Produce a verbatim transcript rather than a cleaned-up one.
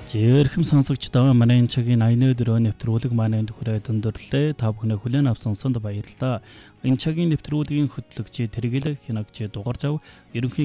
Жирхэм сонсогчдоо манай энэ цагийн аяны өдрөө нэвтрүүлэг манай хүрээд өндөрлөө. Та бүхнээ хүлээн авсан санд баярлалаа. Энэ цагийн нэвтрүүлгийн хөтлөгч Тэргэлэг хянагч дугаар зав ерөнхий